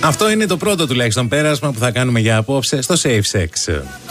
Αυτό είναι το πρώτο τουλάχιστον πέρασμα που θα κάνουμε για απόψε στο Safe Sex.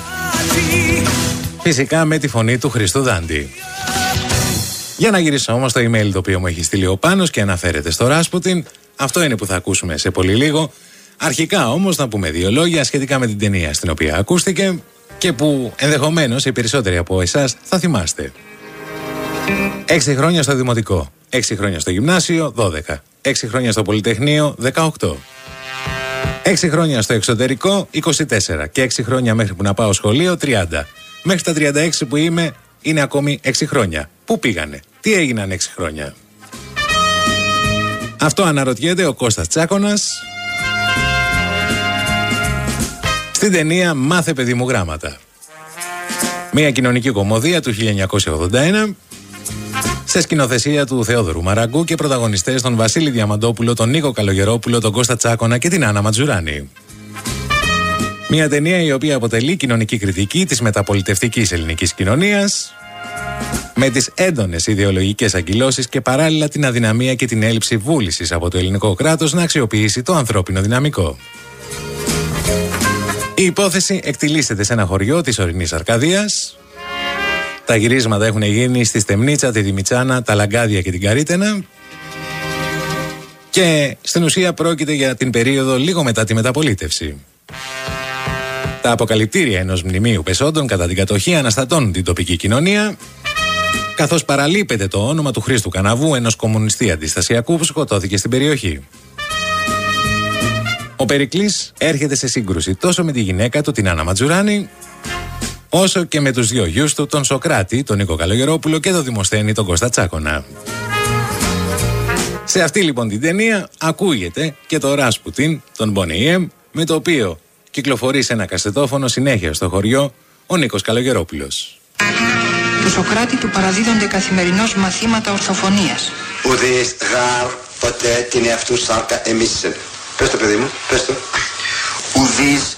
Φυσικά με τη φωνή του Χριστού Δάντη. Για να γυρίσω όμως στο email το οποίο μου έχει στείλει ο Πάνος και αναφέρεται στο Ράσπουτιν, αυτό είναι που θα ακούσουμε σε πολύ λίγο. Αρχικά όμως να πούμε δύο λόγια σχετικά με την ταινία στην οποία ακούστηκε και που ενδεχομένως οι περισσότεροι από εσάς θα θυμάστε. 6 χρόνια στο δημοτικό, 6 χρόνια στο γυμνάσιο, 12, 6 χρόνια στο πολυτεχνείο, 18, 6 χρόνια στο εξωτερικό, 24 και 6 χρόνια μέχρι που να πάω σχολείο, 30. Μέχρι τα 36 που είμαι είναι ακόμη 6 χρόνια. Πού πήγανε, τι έγιναν 6 χρόνια? Αυτό αναρωτιέται ο Κώστας Τσάκωνας στην ταινία «Μάθε παιδί μου γράμματα». Μια κοινωνική κωμωδία του 1981 σε σκηνοθεσία του Θεόδωρου Μαραγκού και πρωταγωνιστές τον Βασίλη Διαμαντόπουλο, τον Νίκο Καλογερόπουλο, τον Κώστα Τσάκωνα και την Άννα Ματζουράνη. Μια ταινία η οποία αποτελεί κοινωνική κριτική της μεταπολιτευτικής ελληνικής κοινωνίας με τις έντονες ιδεολογικές αγκυλώσεις και παράλληλα την αδυναμία και την έλλειψη βούλησης από το ελληνικό κράτος να αξιοποιήσει το ανθρώπινο δυναμικό. Η υπόθεση εκτιλήσεται σε ένα χωριό της ορεινής Αρκαδίας. Τα γυρίσματα έχουν γίνει στη Στεμνίτσα, τη Δημητσάνα, τα Λαγκάδια και την Καρύτενα. Και στην ουσία πρόκειται για την περίοδο λίγο μετά τη μεταπολίτευση. Τα αποκαλυπτήρια ενός μνημείου πεσόντων κατά την κατοχή αναστατώνουν την τοπική κοινωνία, καθώς παραλείπεται το όνομα του Χρήστου Καναβού, ενός κομμουνιστή αντιστασιακού που σκοτώθηκε στην περιοχή. Ο Περικλής έρχεται σε σύγκρουση τόσο με τη γυναίκα του, την Άννα Ματζουράνη, όσο και με τους δύο γιους του, τον Σοκράτη, τον Νίκο Καλογερόπουλο και τον Δημοσθένη, τον Κώστα Τσάκωνα. Σε αυτή λοιπόν την ταινία ακούγεται και το Ράσπουτιν, τον Bonnie M, με το οποίο κυκλοφορεί σε ένα κασετόφωνο συνέχεια στο χωριό ο Νίκος Καλογερόπουλος. Του Σοκράτη του παραδίδονται καθημερινώς μαθήματα ορθοφωνίας. Ουδείς γάρ ποτέ την εαυτού σάρκα εμίσσεν. Πες το παιδί μου, πες το. Ουδείς